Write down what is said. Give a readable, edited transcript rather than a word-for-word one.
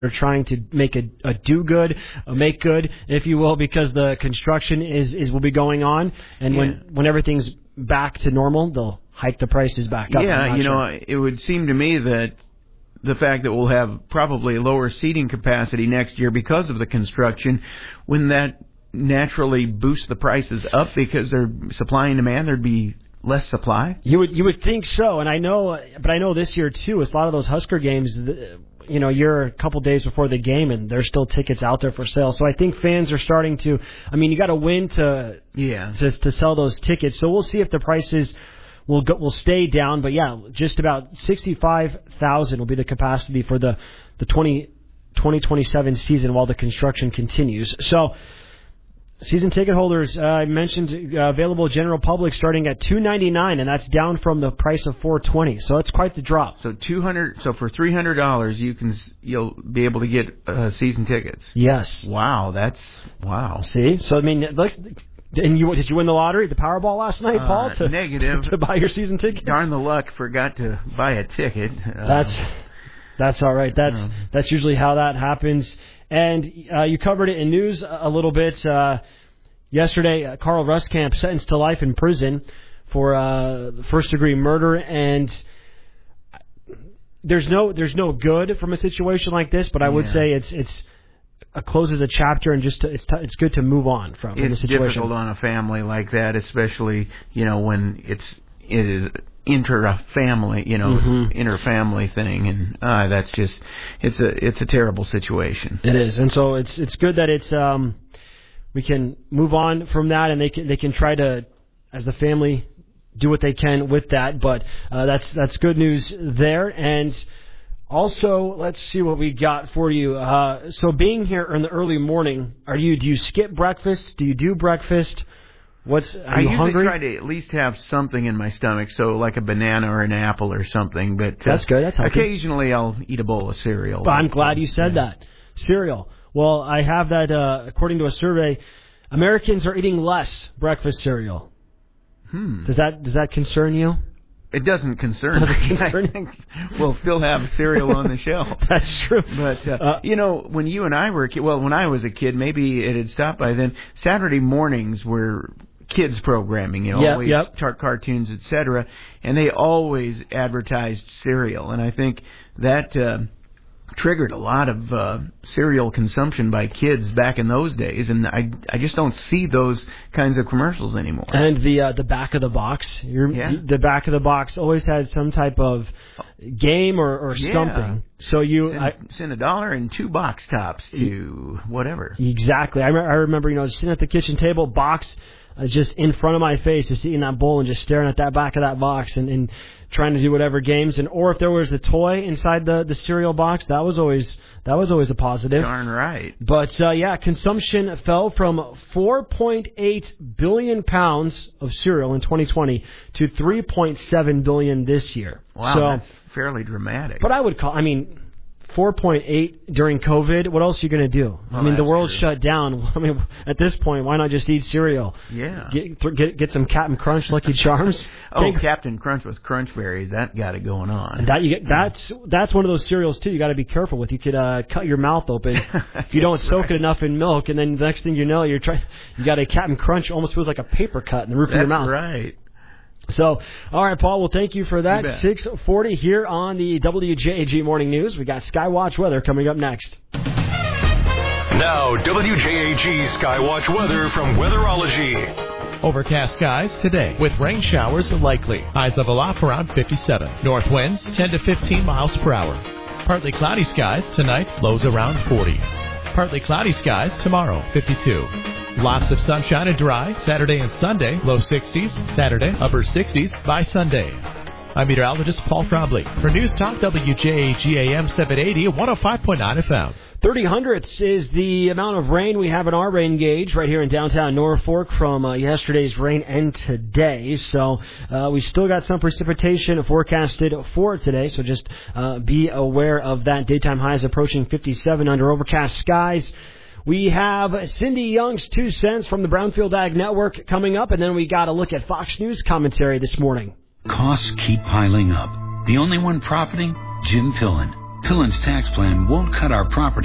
They're trying to make a do-good, a make-good, if you will, because the construction will be going on. And when everything's back to normal, they'll hike the prices back up. Yeah, it would seem to me that the fact that we'll have probably lower seating capacity next year because of the construction, when that naturally boosts the prices up because they're supply and demand, there'd be less supply? You would think so, and I know this year too. It's a lot of those Husker games. You're a couple days before the game, and there's still tickets out there for sale. So I think fans are starting to. I mean, you got to win to sell those tickets. So we'll see if the prices will stay down. But yeah, just about 65,000 will be the capacity for the 2027 season while the construction continues. So. Season ticket holders, I mentioned available general public starting at $299, and that's down from the price of $420. So it's quite the drop. So So for $300, you'll be able to get season tickets. Yes. Wow, wow. See, so I mean, and did you win the lottery, the Powerball last night, Paul? Negative. To buy your season tickets. Darn the luck, forgot to buy a ticket. That's all right. That's usually how that happens. And you covered it in news a little bit. Yesterday, Carl Ruskamp sentenced to life in prison for first-degree murder. And there's no good from a situation like this, but I would say it's closes a chapter, and it's good to move on from the situation. It's difficult on a family like that, especially when it is inter-family, inter-family thing, and that's just it's a terrible situation. It is, and so it's good that it's we can move on from that, and they can try to, as the family, do what they can with that. But that's good news there. And also, let's see what we got for you. So being here in the early morning, do you skip breakfast? Do you do breakfast? I usually hungry? Try to at least have something in my stomach, so like a banana or an apple or something. But that's good. That's healthy. Occasionally I'll eat a bowl of cereal. But I'm glad you said that. Cereal. Well, I have that. According to a survey, Americans are eating less breakfast cereal. Does that concern you? It doesn't concern me. I think we'll still have cereal on the shelf. That's true. But, when you and I were when I was a kid, maybe it had stopped by then, Saturday mornings were kids programming, always cartoons, etc. And they always advertised cereal. And I think that triggered a lot of cereal consumption by kids back in those days, and I just don't see those kinds of commercials anymore. And the back of the box, the back of the box always had some type of game or something. So send $1 and 2 box tops to whatever. Exactly. I remember sitting at the kitchen table, box just in front of my face, just eating that bowl and just staring at that back of that box and trying to do whatever games, or if there was a toy inside the cereal box, that was always a positive. Darn right. But consumption fell from 4.8 billion pounds of cereal in 2020 to 3.7 billion this year. Wow, that's fairly dramatic. But I would 4.8 during COVID. What else are you going to do? Well, the world's shut down. At this point, why not just eat cereal? Yeah. Get some Captain Crunch Lucky Charms. Captain Crunch with Crunch Berries. That got it going on. That's one of those cereals too. You got to be careful with. You could cut your mouth open if you don't soak it enough in milk, and then the next thing you know, you got a Captain Crunch. Almost feels like a paper cut in the roof of your mouth. That's right. So, all right, Paul, well, thank you for that. 6:40 here on the WJAG Morning News. We got Skywatch weather coming up next. Now, WJAG Skywatch weather from Weatherology. Overcast skies today with rain showers likely. Highs level off around 57. North winds 10 to 15 miles per hour. Partly cloudy skies tonight, lows around 40. Partly cloudy skies tomorrow, 52. Lots of sunshine and dry Saturday and Sunday, low 60s. Saturday, upper 60s by Sunday. I'm meteorologist Paul Trombley for News Talk WJAG AM 780 at 105.9 FM. 30 hundredths is the amount of rain we have in our rain gauge right here in downtown Norfolk from yesterday's rain and today. So we still got some precipitation forecasted for today, so just be aware of that. Daytime highs approaching 57 under overcast skies. We have Cindy Young's 2 cents from the Brownfield Ag Network coming up, and then we got a look at Fox News commentary this morning. Costs keep piling up. The only one profiting? Jim Pillen. Coulin's tax plan won't cut our property